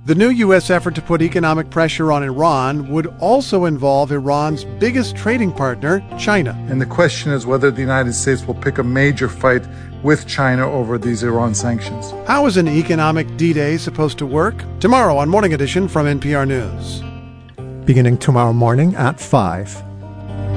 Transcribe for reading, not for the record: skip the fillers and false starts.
The new U.S. effort to put economic pressure on Iran would also involve Iran's biggest trading partner, China. And the question is whether the United States will pick a major fight with China over these Iran sanctions. How is an economic D-Day supposed to work? Tomorrow on Morning Edition from NPR News. Beginning tomorrow morning at 5.